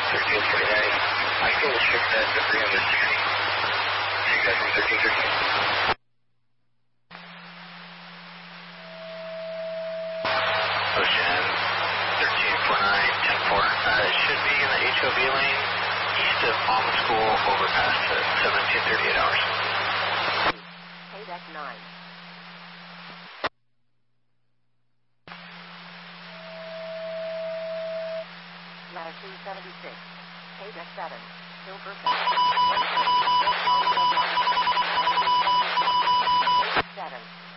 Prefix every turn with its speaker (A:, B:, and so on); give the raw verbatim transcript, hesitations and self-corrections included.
A: thirteen forty-nine. I can restrict that to three hundred sixty. Take that from thirteen thirteen. Ocean thirteen forty-nine, ten four. Uh, it should be in the H O V lane east of Palm School overpass at seventeen thirty-eight hours.
B: Paydeck nine. Latitude seventy-six. Paydeck seven. Silver Paydeck seven.